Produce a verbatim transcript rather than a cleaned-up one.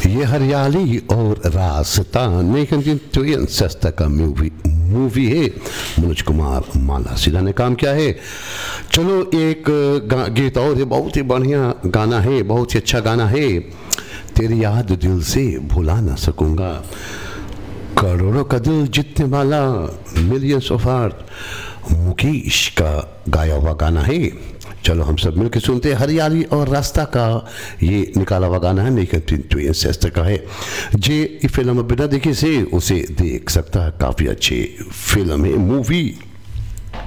ये हरियाली और रास्ता नाइनटीन सस्ता का मूवी मूवी है। मनोज कुमार माला सीधा ने काम किया है। चलो एक गीत और है, बहुत ही बढ़िया गाना है, बहुत ही अच्छा गाना है। तेरी याद दिल से भुला ना सकूंगा, करोड़ों का दिल जीतने वाला मिलियंस ऑफ हार्ट मुकेश का गाया हुआ गाना है। चलो हम सब मिलकर सुनते हैं हरियाली और रास्ता का ये निकाला हुआ गाना है, नाइनटीन सस्ता का है। जे फिल्म बिना देखे से उसे देख सकता है, काफ़ी अच्छी फिल्म है, मूवी।